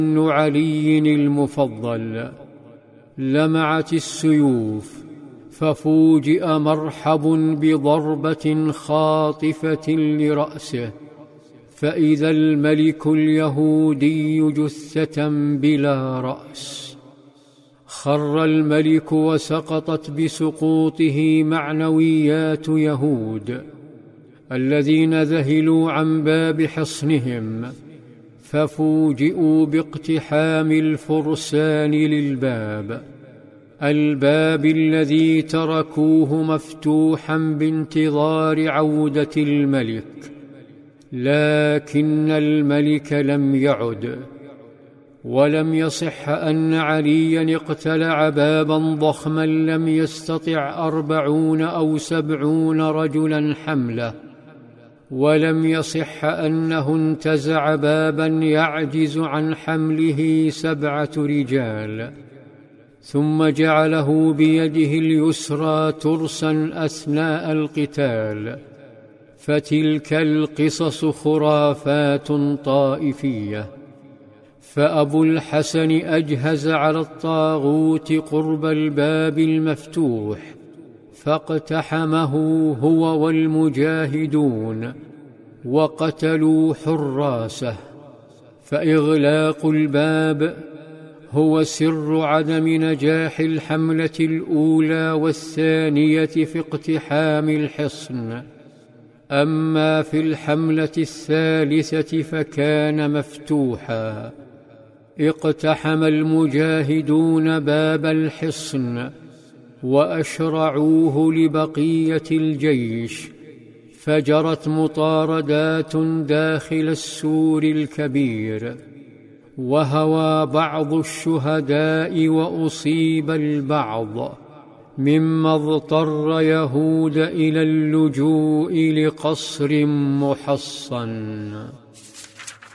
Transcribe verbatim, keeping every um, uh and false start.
علي المفضل. لمعت السيوف، ففوجئ مرحب بضربة خاطفة لرأسه، فإذا الملك اليهودي جثة بلا رأس. خر الملك وسقطت بسقوطه معنويات يهود الذين ذهلوا عن باب حصنهم، ففوجئوا باقتحام الفرسان للباب، الباب الذي تركوه مفتوحا بانتظار عودة الملك. لكن الملك لم يعد، ولم يصح أن عليا اقتلع بابا ضخما لم يستطع أربعون أو سبعون رجلا حمله، ولم يصح أنه انتزع بابا يعجز عن حمله سبعة رجال، ثم جعله بيده اليسرى ترسا أثناء القتال. فتلك القصص خرافات طائفية. فأبو الحسن أجهز على الطاغوت قرب الباب المفتوح، فاقتحمه هو والمجاهدون وقتلوا حراسه. فإغلاق الباب هو سر عدم نجاح الحملة الأولى والثانية في اقتحام الحصن. أما في الحملة الثالثة فكان مفتوحا. اقتحم المجاهدون باب الحصن وأشرعوه لبقية الجيش، فجرت مطاردات داخل السور الكبير، وهوى بعض الشهداء وأصيب البعض، مما اضطر يهود إلى اللجوء لقصر محصن.